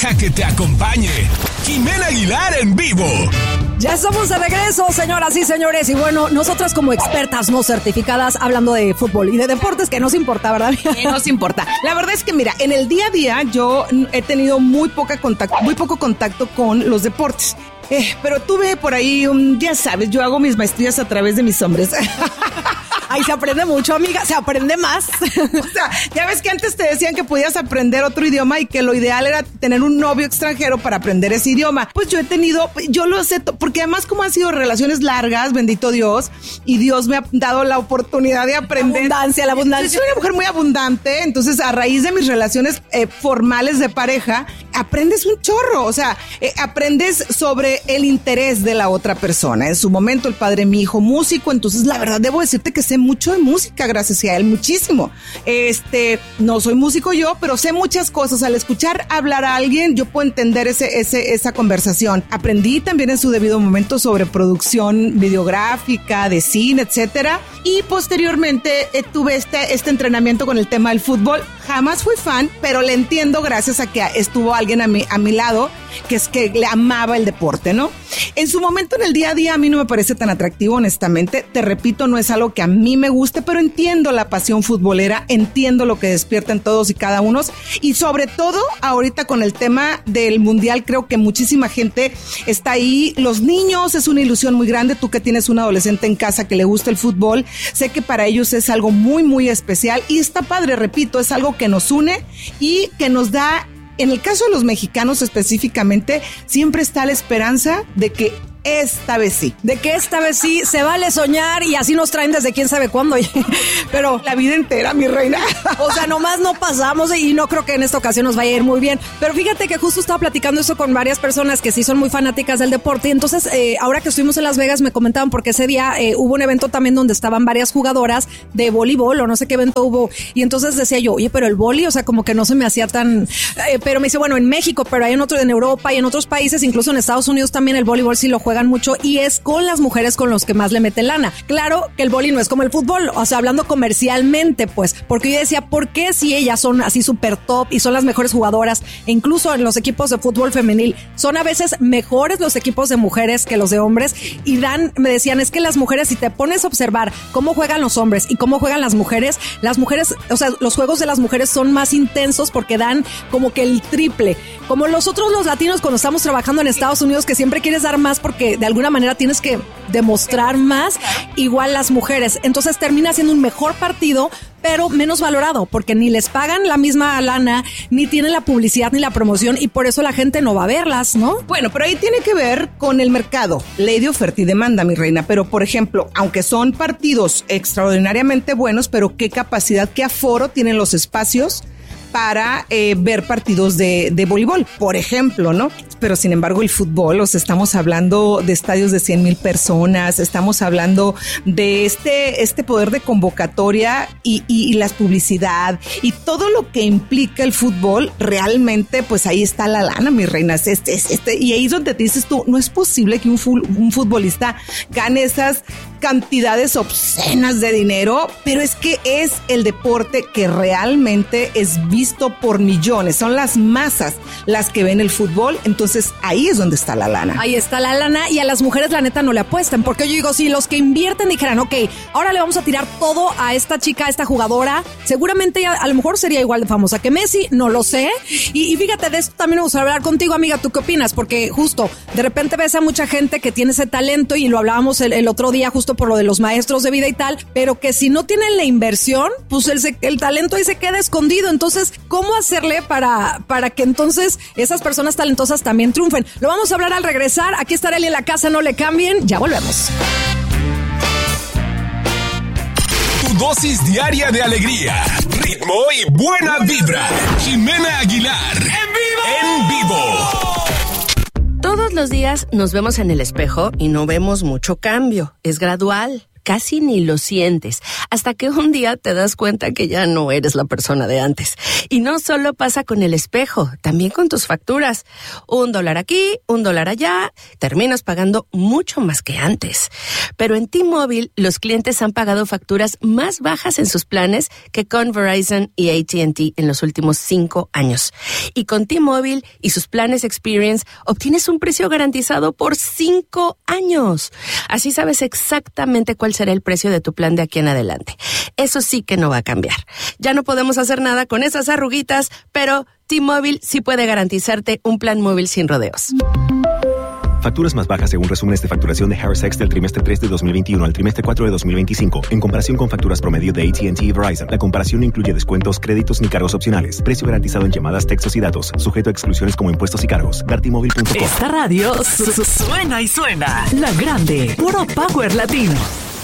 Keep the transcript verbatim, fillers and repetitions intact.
Deja que te acompañe Jimena Aguilar en vivo. Ya estamos de regreso, señoras y señores. Y bueno, nosotras como expertas no certificadas hablando de fútbol y de deportes que nos importa, ¿verdad? Que nos importa. La verdad es que, mira, en el día a día yo he tenido muy poca contacto, muy poco contacto con los deportes. Eh, pero tuve por ahí un, ya sabes, yo hago mis maestrías a través de mis hombres. Ahí se aprende mucho, amiga, se aprende más. O sea, ya ves que antes te decían que podías aprender otro idioma y que lo ideal era tener un novio extranjero para aprender ese idioma. Pues yo he tenido, yo lo sé, porque además como han sido relaciones largas, bendito Dios, y Dios me ha dado la oportunidad de aprender. La abundancia, la abundancia. Soy una mujer muy abundante, entonces a raíz de mis relaciones eh, formales de pareja, aprendes un chorro, o sea, eh, aprendes sobre el interés de la otra persona. En su momento el padre, mi hijo, músico, entonces la verdad debo decirte que sé mucho de música gracias a él, muchísimo. Este, no soy músico yo, pero sé muchas cosas. Al escuchar hablar a alguien, yo puedo entender ese, ese, esa conversación. Aprendí también en su debido momento sobre producción videográfica, de cine, etcétera. Y posteriormente eh, tuve este, este entrenamiento con el tema del fútbol. Jamás fui fan, pero le entiendo gracias a que estuvo alguien a mi, a mi lado que es que le amaba el deporte, ¿no? En su momento, en el día a día, a mí no me parece tan atractivo, honestamente. Te repito, no es algo que a mí me guste, pero entiendo la pasión futbolera, entiendo lo que despiertan todos y cada uno. Y sobre todo, ahorita con el tema del mundial, creo que muchísima gente está ahí. Los niños, es una ilusión muy grande. Tú que tienes un adolescente en casa que le gusta el fútbol, sé que para ellos es algo muy, muy especial. Y está padre, repito, es algo que nos une y que nos da. En el caso de los mexicanos específicamente, siempre está la esperanza de que esta vez sí. De que esta vez sí, se vale soñar y así nos traen desde quién sabe cuándo. Pero la vida entera, mi reina. O sea, nomás no pasamos y no creo que en esta ocasión nos vaya a ir muy bien. Pero fíjate que justo estaba platicando eso con varias personas que sí son muy fanáticas del deporte. Y entonces, eh, ahora que estuvimos en Las Vegas, me comentaban porque ese día eh, hubo un evento también donde estaban varias jugadoras de voleibol o no sé qué evento hubo. Y entonces decía yo, oye, pero el vóley, o sea, como que no se me hacía tan... Eh, pero me dice, bueno, en México, pero hay en otro, en Europa y en otros países, incluso en Estados Unidos también el voleibol sí lo juegan mucho y es con las mujeres con los que más le meten lana. Claro que el vóley no es como el fútbol, o sea, hablando comercialmente, pues, porque yo decía, ¿por qué si ellas son así súper top y son las mejores jugadoras, e incluso en los equipos de fútbol femenil, son a veces mejores los equipos de mujeres que los de hombres? Y dan, me decían, es que las mujeres, si te pones a observar cómo juegan los hombres y cómo juegan las mujeres, las mujeres, o sea, los juegos de las mujeres son más intensos porque dan como que el triple. Como nosotros los latinos cuando estamos trabajando en Estados Unidos, que siempre quieres dar más porque de alguna manera tienes que demostrar más, igual las mujeres. Entonces termina siendo un mejor partido, pero menos valorado, porque ni les pagan la misma lana, ni tienen la publicidad ni la promoción, y por eso la gente no va a verlas, ¿no? Bueno, pero ahí tiene que ver con el mercado, ley de oferta y demanda, mi reina. Pero, por ejemplo, aunque son partidos extraordinariamente buenos, pero qué capacidad, qué aforo tienen los espacios para eh, ver partidos de, de voleibol, por ejemplo, ¿no? Pero sin embargo el fútbol, o sea, estamos hablando de estadios de cien mil personas, estamos hablando de este, este poder de convocatoria y, y, y la publicidad y todo lo que implica el fútbol, realmente pues ahí está la lana, mis reinas. Este, este, y ahí es donde te dices tú, no es posible que un, un futbolista gane esas cantidades obscenas de dinero, pero es que es el deporte que realmente es visto por millones, son las masas las que ven el fútbol, entonces ahí es donde está la lana. Ahí está la lana, y a las mujeres la neta no le apuestan, porque yo digo, si los que invierten dijeran, ok, ahora le vamos a tirar todo a esta chica, a esta jugadora, seguramente ella a lo mejor sería igual de famosa que Messi, no lo sé, y, y fíjate, de esto también me gustaría hablar contigo, amiga, ¿tú qué opinas? Porque justo, de repente ves a mucha gente que tiene ese talento, y lo hablábamos el, el otro día justo por lo de los maestros de vida y tal, pero que si no tienen la inversión, pues el, el talento ahí se queda escondido. Entonces, ¿cómo hacerle para, para que entonces esas personas talentosas también triunfen? Lo vamos a hablar al regresar. Aquí estará Eli en la casa, no le cambien, ya volvemos. Tu dosis diaria de alegría, ritmo y buena vibra. Jimena Aguilar, en vivo. En vivo. Todos los días nos vemos en el espejo y no vemos mucho cambio, es gradual. casi ni lo sientes, hasta que un día te das cuenta que ya no eres la persona de antes. Y no solo pasa con el espejo, también con tus facturas. Un dólar aquí, un dólar allá, terminas pagando mucho más que antes. Pero en T-Mobile, los clientes han pagado facturas más bajas en sus planes que con Verizon y A T and T en los últimos cinco años. Y con T-Mobile y sus planes Experience, obtienes un precio garantizado por cinco años. Así sabes exactamente cuál será el precio de tu plan de aquí en adelante. Eso sí que no va a cambiar. Ya no podemos hacer nada con esas arruguitas, pero T-Mobile sí puede garantizarte un plan móvil sin rodeos. Facturas más bajas según resúmenes de facturación de Harris X del trimestre tres de dos mil veintiuno al trimestre cuatro de dos mil veinticinco. En comparación con facturas promedio de A T and T y Verizon, la comparación no incluye descuentos, créditos ni cargos opcionales. Precio garantizado en llamadas, textos y datos. Sujeto a exclusiones como impuestos y cargos. Dartimóvil punto com. Esta radio su- su- suena y suena. La grande. Puro Power Latino.